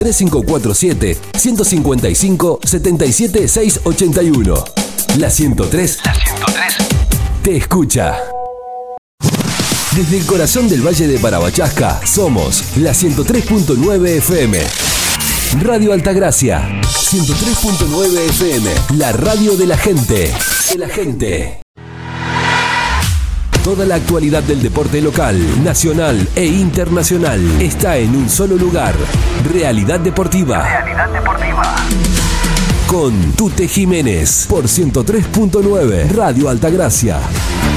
3547-155-77-681. La 103 te escucha. Desde el corazón del Valle de Parabachasca, somos la 103.9 FM. Radio Altagracia, 103.9 FM, la radio de la gente. Toda la actualidad del deporte local, nacional e internacional está en un solo lugar. Realidad Deportiva. Con Tute Jiménez por 103.9 Radio Altagracia.